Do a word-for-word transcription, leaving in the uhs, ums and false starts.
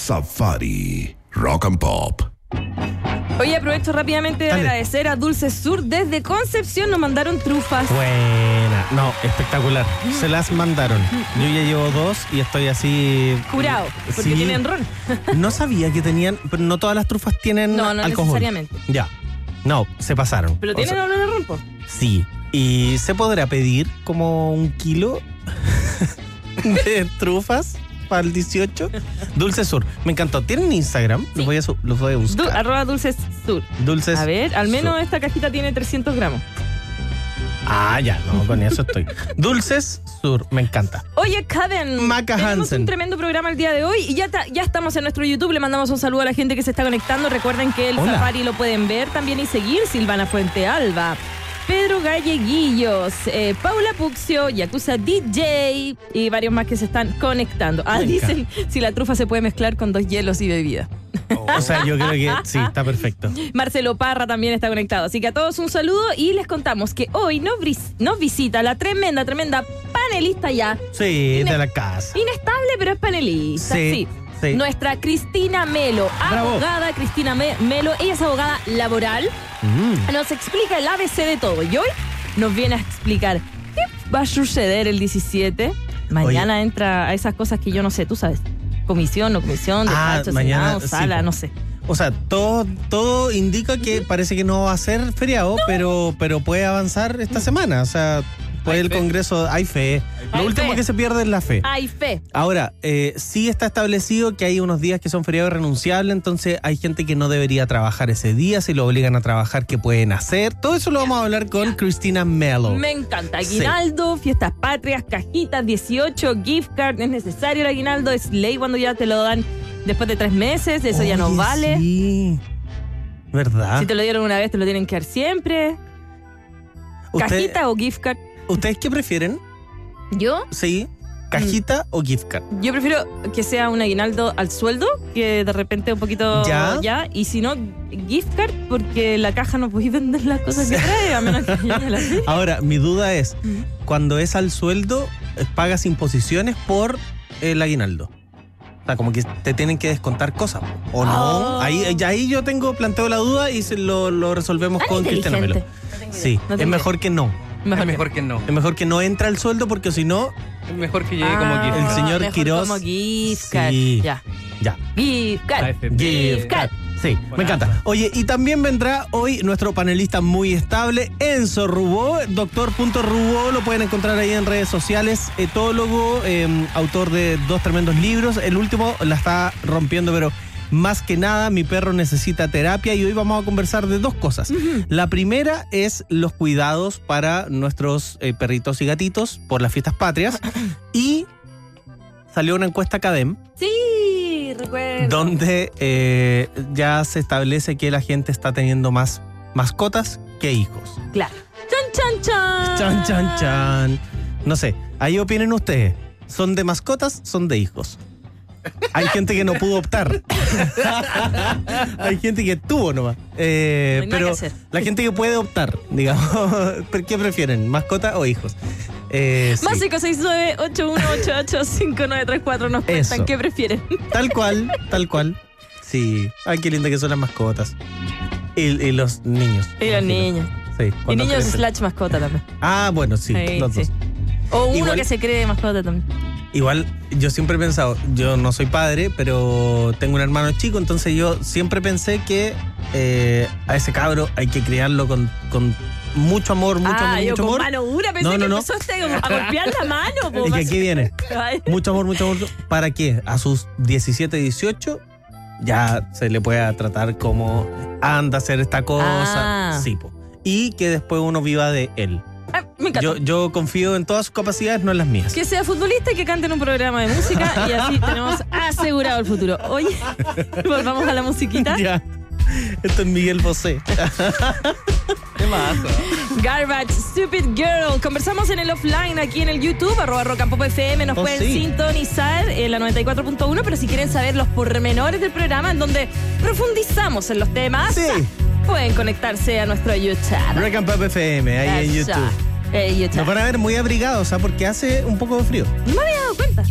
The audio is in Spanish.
Safari Rock and Pop. Oye, aprovecho rápidamente de Dale. agradecer a Dulce Sur desde Concepción, nos mandaron trufas. Buena, no, espectacular. Se las mandaron. Yo ya llevo dos y estoy así. Curado, porque Sí. tienen ron. No sabía que tenían, pero no todas las trufas tienen No, no alcohol. necesariamente. Ya. No, se pasaron. Pero O tienen sea, olor a ron, po. sí. Y se podrá pedir como un kilo de trufas para el dieciocho. Dulce Sur. Me encantó. ¿Tienen Instagram? Sí. Los, voy a, su- los voy a Du- buscar. arroba Dulce Sur. Dulces. A ver, al menos Sur. esta cajita tiene trescientos gramos. Ah, ya, no, con eso estoy. Dulces Sur, me encanta. Oye, Caden, Maca tenemos Hansen. un tremendo programa el día de hoy y ya, ta- ya estamos en nuestro YouTube. Le mandamos un saludo a la gente que se está conectando. Recuerden que el Hola. Safari lo pueden ver también y seguir. Silvana Fuente Alba, Pedro Galleguillos, eh, Paula Puxio, Yakuza D J y varios más que se están conectando. Ah, Me dicen si la trufa se puede mezclar con dos hielos y bebida. O sea, yo creo que sí, está perfecto. Marcelo Parra también está conectado. Así que a todos un saludo y les contamos que hoy nos, bris- nos visita la tremenda, tremenda panelista ya. Sí, Ine- de la casa. Inestable, pero es panelista. Sí, Sí. sí. Nuestra Cristina Melo, Bravo. abogada Cristina Me- Melo. Ella es abogada laboral. Mm. Nos explica el A B C de todo. Y hoy nos viene a explicar qué va a suceder el diecisiete. Mañana Oye. entra a esas cosas que yo no sé, tú sabes. Comisión, no comisión, Ah, despacho, mañana, senado, sí, sala, po. no sé. O sea, todo, todo indica que parece que no va a ser feriado, pero, pero puede avanzar esta semana. O sea, puede Hay el fe. Congreso, hay fe. Lo Hay último fe. que se pierde es la fe. Hay fe. Ahora, eh, sí está establecido que hay unos días que son feriados irrenunciables, entonces hay gente que no debería trabajar ese día, si lo obligan a trabajar, ¿qué pueden hacer? Todo eso lo vamos a hablar con Cristina Melo. Me encanta. Sí. Aguinaldo, fiestas patrias, cajitas, dieciocho, gift card. Es necesario el aguinaldo, es ley cuando ya te lo dan después de tres meses. Eso ya no Oye, vale. Sí. ¿Verdad? Si te lo dieron una vez, te lo tienen que dar siempre. ¿Usted- ¿Cajita o gift card? ¿Ustedes qué prefieren? Yo, Sí, cajita o gift card. yo prefiero que sea un aguinaldo al sueldo, que de repente un poquito ¿Ya? Y si no, gift card, porque la caja no podéis vender las cosas que trae, a menos que yo me las dé. Ahora, mi duda es, Mm. cuando es al sueldo, eh, pagas imposiciones por el aguinaldo. O sea, como que te tienen que descontar cosas, ¿o no? Oh. Ahí, ya ahí yo tengo, planteo la duda y se lo, lo resolvemos Tan con Cristina Melo. inteligente. Sí, No es tengo mejor que no. Mejor Es que- mejor que no. Es mejor que no entre al sueldo porque si no, Es mejor que llegue Ah, como gift el card. señor mejor Quirós- como gift card. Sí. Ya. ya. Gift card. A F P. Gift card. Sí, me encanta. Oye, y también vendrá hoy nuestro panelista muy estable, Enzo Rubó, doctor punto Rubó, lo pueden encontrar ahí en redes sociales, etólogo, eh, autor de dos tremendos libros, el último la está rompiendo, pero más que nada, mi perro necesita terapia y hoy vamos a conversar de dos cosas. La primera es los cuidados para nuestros eh, perritos y gatitos por las fiestas patrias y salió una encuesta Cadem Sí, recuerdo. donde eh, ya se establece que la gente está teniendo más mascotas que hijos. Claro. Chan, chan, chan. Chan, chan, chan. No sé, ahí opinen ustedes. ¿Son de mascotas? ¿Son de hijos? Hay gente que no pudo optar. Hay gente que tuvo nomás. Eh, No hay nada pero que hacer. la gente que puede optar, digamos, ¿qué prefieren? ¿Mascota o hijos? Eh, sí. Más cinco seis nueve, ocho uno ocho ocho, cinco nueve tres cuatro nos cuentan Eso. qué prefieren. Tal cual, tal cual. Sí. Ay, qué linda que son las mascotas. Y, y los niños. Y los niños. Sí. Y cuando niños crecen. slash mascota también. Ah, bueno, sí, Sí, los sí. dos. O uno Igual- que se cree mascota también. Igual, yo siempre he pensado, yo no soy padre, pero tengo un hermano chico, entonces yo siempre pensé que eh, a ese cabro hay que criarlo con, con mucho amor, mucho ah, amor, yo mucho con amor. mano dura pensé No, no, que no. empezó este como a golpear la mano. po, Y que más- aquí viene. Ay. Mucho amor, mucho amor. ¿Para qué? A sus diecisiete, dieciocho ya se le pueda tratar como anda a hacer esta cosa. Ah. Sí, po. Y que después uno viva de él. Ah, me encanta. Yo, yo confío en todas sus capacidades, no en las mías. Que sea futbolista y que cante en un programa de música y así tenemos asegurado el futuro. Oye, volvamos a la musiquita. Ya. Esto es Miguel Bosé. ¿Qué más? Garbage, Stupid Girl. Conversamos en el offline aquí en el YouTube, arroba Rock and Pop F M. Nos Oh, pueden sí. sintonizar en la noventa y cuatro punto uno, pero si quieren saber los pormenores del programa en donde profundizamos en los temas, Sí. pueden conectarse a nuestro YouTube. Rock and Pop F M, ahí en Eso. YouTube. Eh, YouTube. Nos van a ver muy abrigados, ¿ah? Porque hace un poco de frío. No me había dado cuenta.